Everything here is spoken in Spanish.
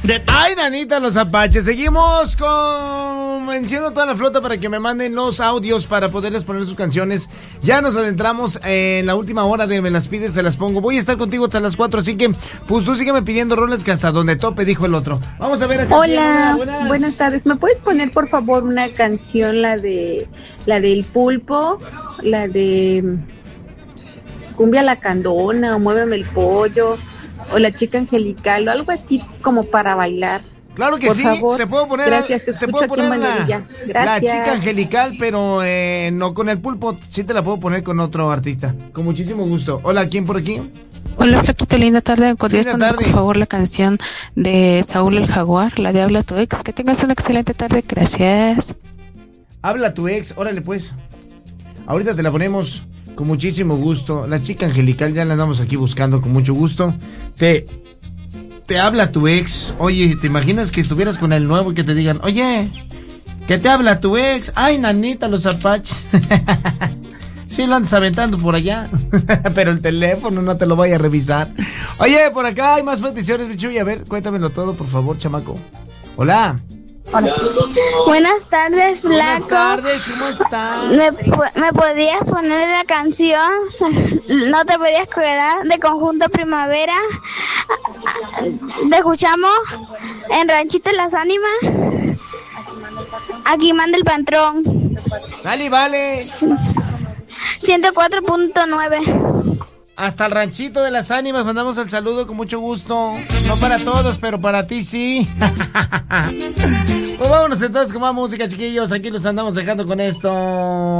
Ay, nanita, los apaches. Seguimos convenciendo a toda la flota para que me manden los audios para poderles poner sus canciones. Ya nos adentramos en la última hora de Me las pides, te las pongo. Voy a estar contigo hasta las 4, así que pues tú sígueme pidiendo roles que hasta donde tope, dijo el otro. Vamos a ver acá. Hola, buenas tardes. ¿Me puedes poner por favor una canción, la del Pulpo, la de Cumbia la Candona, o Muéveme el Pollo, o La Chica Angelical, o algo así como para bailar? Claro que por sí, favor. te puedo poner, Gracias, te puedo poner la Chica Angelical, pero no con el Pulpo, sí te la puedo poner con otro artista, con muchísimo gusto. Hola, ¿quién por aquí? Hola, Flaquito, linda tarde. ¿Podrías poner por favor la canción de Saúl el Jaguar, la de Habla tu ex? Que tengas una excelente tarde, gracias. Habla tu ex, órale pues. Ahorita te la ponemos con muchísimo gusto. La Chica Angelical ya la andamos aquí buscando con mucho gusto. Te habla tu ex. Oye, ¿te imaginas que estuvieras con el nuevo y que te digan, oye, que te habla tu ex? Ay, nanita, los apaches. Sí, lo andas aventando por allá. Pero el teléfono no te lo vaya a revisar. Oye, por acá hay más peticiones, Bichuy. A ver, cuéntamelo todo, por favor, chamaco. Hola. Hola. Buenas tardes, Flaco. Buenas tardes, ¿cómo estás? ¿Me podías poner la canción No te podías quedar de Conjunto Primavera? Te escuchamos en Ranchito Las Ánimas. Aquí manda el patrón. Dale, vale. 104.9. Hasta el Ranchito de las Ánimas mandamos el saludo con mucho gusto. No para todos, pero para ti sí. Pues vámonos entonces con más música, chiquillos. Aquí los andamos dejando con esto.